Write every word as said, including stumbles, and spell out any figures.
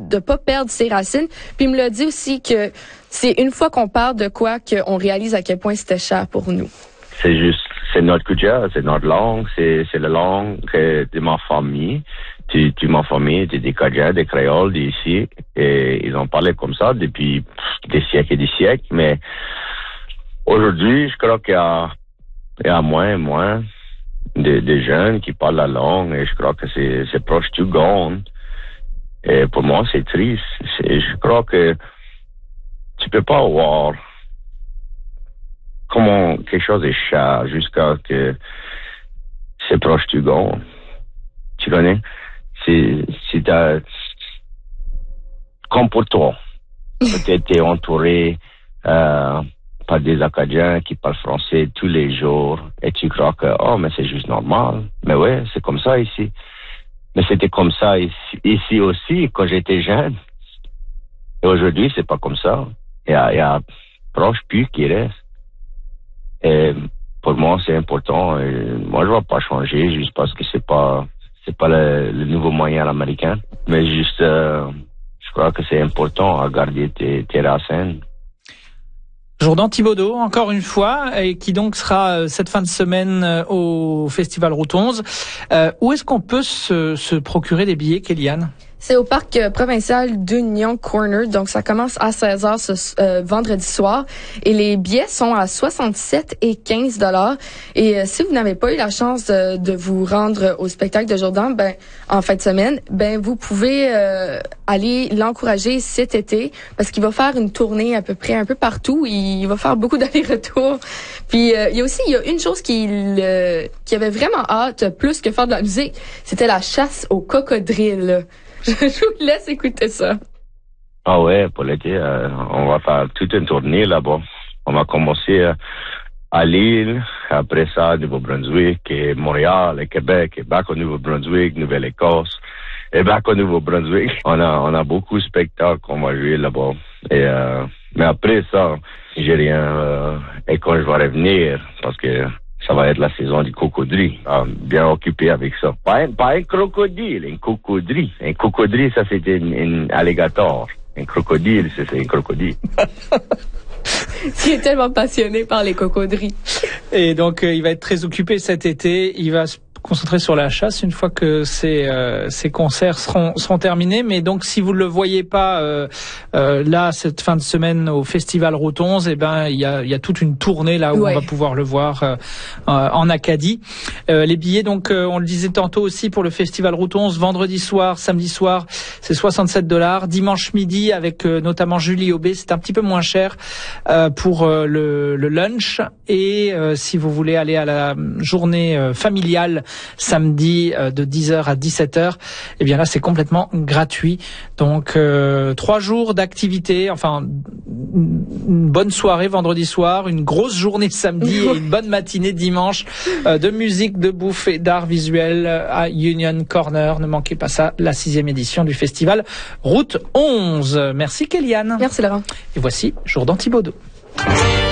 de pas perdre ses racines. Puis il me l'a dit aussi que c'est une fois qu'on parle de quoi qu'on réalise à quel point c'était cher pour nous. C'est juste, c'est notre culture, c'est notre langue, c'est, c'est la langue de ma famille. Tu, tu ma famille, c'est des Cajuns, des Créoles d'ici, et ils ont parlé comme ça depuis des siècles et des siècles, mais aujourd'hui, je crois qu'il y a, il y a moins et moins de, de jeunes qui parlent la langue, et je crois que c'est, c'est proche du gone. Et pour moi, c'est triste. C'est, je crois que tu peux pas voir comment quelque chose est cher jusqu'à que c'est proche du gone. Tu connais? C'est, c'est ta, comme pour toi. Peut-être t'es entouré, euh, par des Acadiens qui parlent français tous les jours et tu crois que, oh, mais c'est juste normal. Mais ouais, c'est comme ça ici. Mais c'était comme ça ici, ici aussi quand j'étais jeune. Et aujourd'hui, c'est pas comme ça. Il y a, il y a proche plus qui reste. Et pour moi, c'est important. Et moi, je vais pas changer juste parce que c'est pas, c'est pas le, le nouveau moyen américain. Mais juste, euh, je crois que c'est important à garder tes, tes racines. Jourdan Thibaudeau, encore une fois, et qui donc sera cette fin de semaine au Festival Route onze. Euh, où est-ce qu'on peut se, se procurer des billets, Kéliane? C'est au parc euh, provincial d'Union Corner, donc ça commence à seize heures ce euh, vendredi soir et les billets sont à soixante-sept et quinze dollars. Et euh, si vous n'avez pas eu la chance de, de vous rendre au spectacle de Jourdan, ben en fin de semaine, ben vous pouvez euh, aller l'encourager cet été parce qu'il va faire une tournée à peu près un peu partout. Il va faire beaucoup d'allers-retours. Puis euh, il y a aussi il y a une chose qu'il euh, qui avait vraiment hâte plus que faire de la musique, c'était la chasse aux crocodiles. Je vous laisse écouter ça. Ah ouais, pour l'été, euh, on va faire toute une tournée là-bas. On va commencer euh, à Lille, après ça, Nouveau-Brunswick, et Montréal, et Québec, et back au Nouveau-Brunswick, Nouvelle-Écosse, et back au Nouveau-Brunswick. On a, on a beaucoup de spectacles qu'on va jouer là-bas. Et, euh, mais après ça, j'ai rien, euh, et quand je vais revenir, parce que ça va être la saison du cocodrie. Ah, bien occupé avec ça. Pas un, pas un crocodile, un cocodrie. Un cocodrie, ça c'est un, un alligator. Un crocodile, c'est, c'est un crocodile. Il est tellement passionné par les cocodries. Et donc, euh, il va être très occupé cet été. Il va se concentrer sur la chasse une fois que ces, euh, ces concerts seront, seront terminés. Mais donc, si vous ne le voyez pas euh, euh, là, cette fin de semaine au Festival Route onze, eh ben, il y a, il y a toute une tournée là où ouais. on va pouvoir le voir euh, en Acadie. Euh, les billets, donc, euh, on le disait tantôt aussi pour le Festival Route onze, vendredi soir, samedi soir, c'est soixante-sept dollars. Dimanche midi, avec euh, notamment Julie Aubé, c'est un petit peu moins cher euh, pour euh, le, le lunch. Et euh, si vous voulez aller à la journée euh, familiale, samedi euh, de dix heures à dix-sept heures, eh bien là c'est complètement gratuit. Donc euh, trois jours d'activité, enfin une bonne soirée vendredi soir, une grosse journée samedi et une bonne matinée dimanche euh, de musique, de bouffe et d'art visuel à Union Corner. Ne manquez pas ça, la sixième édition du festival Route onze. Merci Kéliane. Merci Laurent. Et voici Jourdan Thibaudeau.